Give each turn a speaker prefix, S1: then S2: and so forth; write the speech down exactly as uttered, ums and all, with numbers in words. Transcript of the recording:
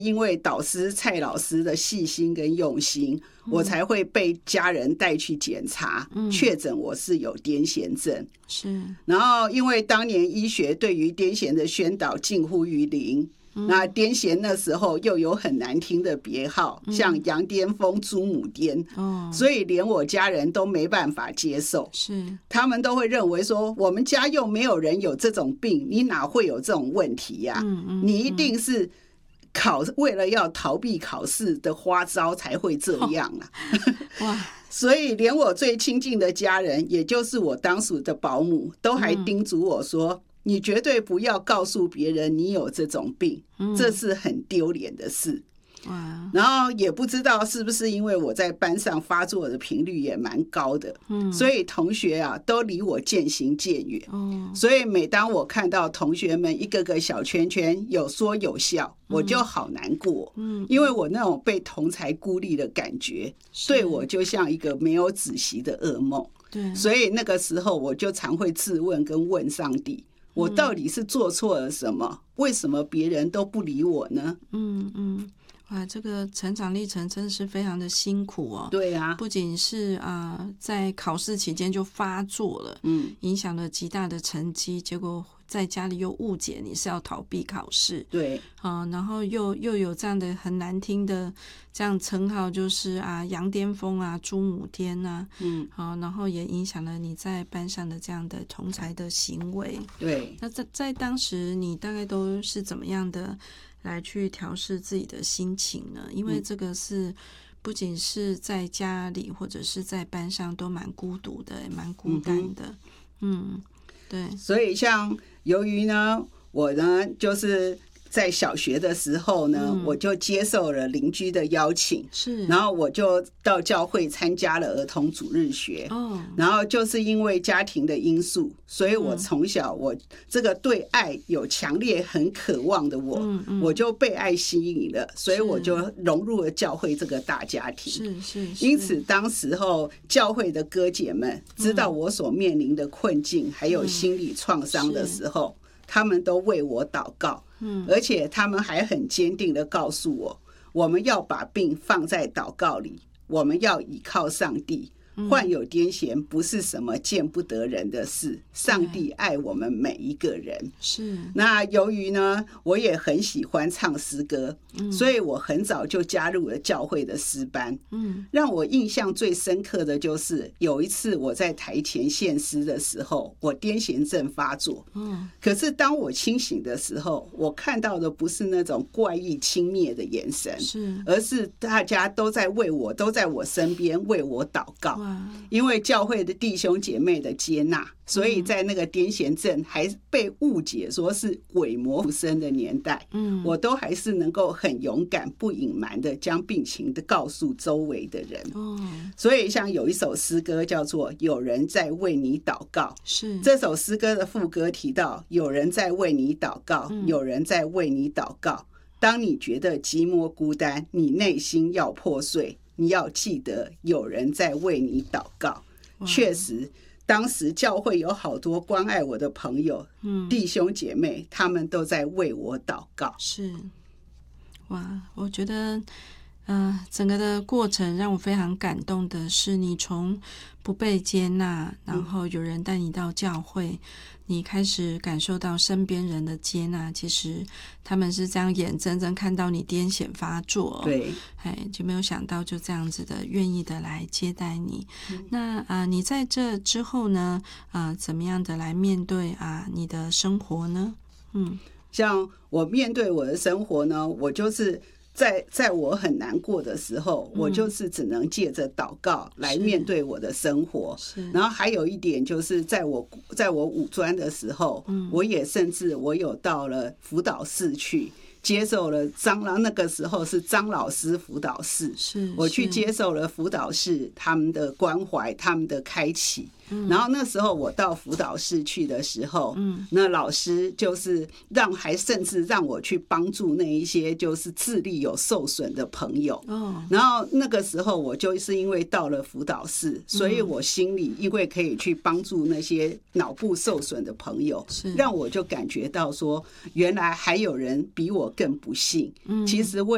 S1: 因为导师蔡老师的细心跟用心，嗯、我才会被家人带去检查，确、嗯、诊我是有癫痫症。
S2: 是，
S1: 然后因为当年医学对于癫痫的宣导近乎于零。嗯、那癫痫那时候又有很难听的别号，嗯、像羊癫疯、猪母癫，哦、所以连我家人都没办法接受。
S2: 是，
S1: 他们都会认为说，我们家又没有人有这种病，你哪会有这种问题呀、啊嗯嗯？你一定是考为了要逃避考试的花招才会这样啊！哦、哇！所以连我最亲近的家人，也就是我当时的保姆，都还叮嘱我说。嗯你绝对不要告诉别人你有这种病，嗯、这是很丢脸的事。然后也不知道是不是因为我在班上发作的频率也蛮高的，嗯、所以同学啊都离我渐行渐远。哦、所以每当我看到同学们一个个小圈圈有说有笑，嗯、我就好难过。嗯、因为我那种被同侪孤立的感觉，对我就像一个没有止息的噩梦。
S2: 对，
S1: 所以那个时候我就常会自问跟问上帝。我到底是做错了什么？嗯、为什么别人都不理我呢？
S2: 嗯嗯，哇，这个成长历程真的是非常的辛苦哦。
S1: 对啊，
S2: 不仅是啊、呃，在考试期间就发作了，嗯，影响了极大的成绩，结果在家里又误解你是要逃避考试，
S1: 对，
S2: 啊、呃，然后又又有这样的很难听的这样称号，就是啊羊癫疯啊、猪母癫啊，嗯，好、呃，然后也影响了你在班上的这样的同侪的行为。
S1: 对，
S2: 那在在当时你大概都是怎么样的来去调试自己的心情呢？因为这个是不仅是在家里或者是在班上都蛮孤独的，也蛮孤单的，嗯，嗯对，
S1: 所以像由于呢，我呢就是在小学的时候呢，嗯、我就接受了邻居的邀请，
S2: 是，
S1: 然后我就到教会参加了儿童主日学，哦，然后就是因为家庭的因素，所以我从小我这个对爱有强烈很渴望的我，嗯嗯、我就被爱吸引了，所以我就融入了教会这个大家庭，
S2: 是是是，
S1: 因此当时候教会的哥姐们知道我所面临的困境，嗯、还有心理创伤的时候，他们都为我祷告。嗯、而且他们还很坚定地告诉我，我们要把病放在祷告里，我们要倚靠上帝。患有癫痫不是什么见不得人的事，上帝爱我们每一个人。
S2: 是。
S1: 那由于呢，我也很喜欢唱诗歌，嗯、所以我很早就加入了教会的诗班。嗯，让我印象最深刻的就是有一次我在台前献诗的时候，我癫痫症发作。嗯，可是当我清醒的时候，我看到的不是那种怪异轻蔑的眼神，
S2: 是，
S1: 而是大家都在为我，都在我身边为我祷告。因为教会的弟兄姐妹的接纳，所以在那个癫痫症还被误解说是鬼魔附身的年代，嗯，我都还是能够很勇敢不隐瞒的将病情的告诉周围的人。哦，所以像有一首诗歌叫做有人在为你祷告，
S2: 是
S1: 这首诗歌的副歌提到有人在为你祷告，嗯、有人在为你祷告，当你觉得寂寞孤单，你内心要破碎，你要记得有人在为你祷告。确实当时教会有好多关爱我的朋友、嗯、弟兄姐妹，他们都在为我祷告。
S2: 是，哇，我觉得呃，整个的过程让我非常感动的是，你从不被接纳，然后有人带你到教会，嗯、你开始感受到身边人的接纳，其实他们是这样眼睁睁看到你癫痫发作，
S1: 对，
S2: 哎，就没有想到就这样子的愿意的来接待你。嗯、那啊、呃，你在这之后呢，啊、呃，怎么样的来面对啊、呃、你的生活呢？嗯，
S1: 像我面对我的生活呢，我就是在在我很难过的时候，嗯、我就是只能借着祷告来面对我的生活。然后还有一点就是在我在我五专的时候，嗯、我也甚至我有到了辅导室去接受了张老那个时候是张老师辅导室，
S2: 是
S1: 我去接受了辅导室他们的关怀，他们的开启。嗯、然后那时候我到辅导室去的时候，嗯、那老师就是让还甚至让我去帮助那一些就是智力有受损的朋友。哦、然后那个时候我就是因为到了辅导室，所以我心里因为可以去帮助那些脑部受损的朋友，让我就感觉到说原来还有人比我更不幸。嗯、其实我